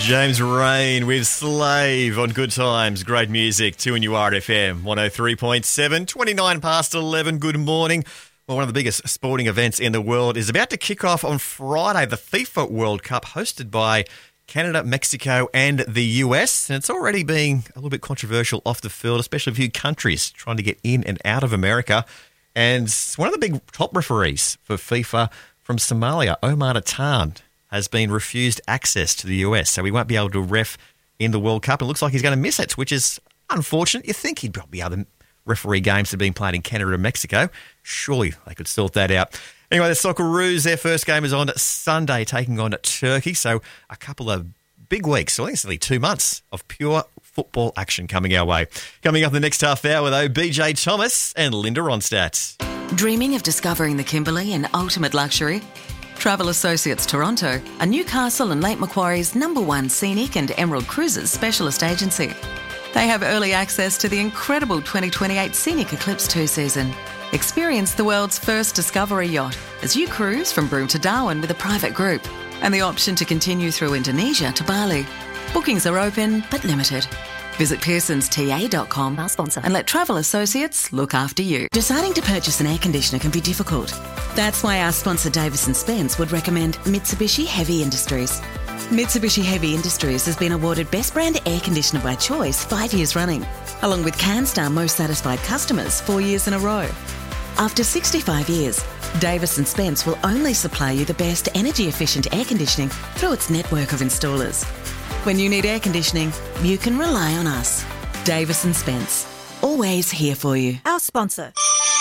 James Rain with Slave on Good Times. Great music. 2NUR FM 103.7, 29 past 11. Good morning. Well, one of the biggest sporting events in the world is about to kick off on Friday, the FIFA World Cup, hosted by Canada, Mexico and the US. And it's already being a little bit controversial off the field, especially a few countries trying to get in and out of America. And one of the big top referees for FIFA from Somalia, Omar Atan, has been refused access to the US, so he won't be able to ref in the World Cup. It looks like he's going to miss it, which is unfortunate. You think he'd probably be able to referee games that have been played in Canada and Mexico. Surely they could sort that out. Anyway, the Socceroos, their first game is on Sunday, taking on Turkey. So a couple of big weeks, I think it's only 2 months of pure football action coming our way. Coming up in the next half hour, though, BJ Thomas and Linda Ronstadt. Dreaming of discovering the Kimberley in ultimate luxury? Travel Associates Toronto are Newcastle and Lake Macquarie's #1 scenic and Emerald Cruises specialist agency. They have early access to the incredible 2028 Scenic Eclipse 2 season. Experience the world's first Discovery yacht as you cruise from Broome to Darwin with a private group, and the option to continue through Indonesia to Bali. Bookings are open but limited. Visit pearsonsta.com, our sponsor, and let Travel Associates look after you. Deciding to purchase an air conditioner can be difficult. That's why our sponsor Davis & Spence would recommend Mitsubishi Heavy Industries. Mitsubishi Heavy Industries has been awarded Best Brand Air Conditioner by Choice 5 years running, along with CanStar Most Satisfied Customers 4 years in a row. After 65 years, Davis & Spence will only supply you the best energy-efficient air conditioning through its network of installers. When you need air conditioning, you can rely on us. Davis & Spence. Always here for you. Our sponsor.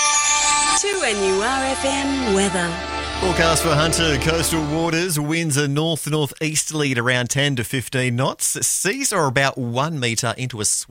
2NUR FM weather. Forecast for Hunter coastal waters. Winds are north-northeasterly at around 10 to 15 knots. Seas are about 1 metre into a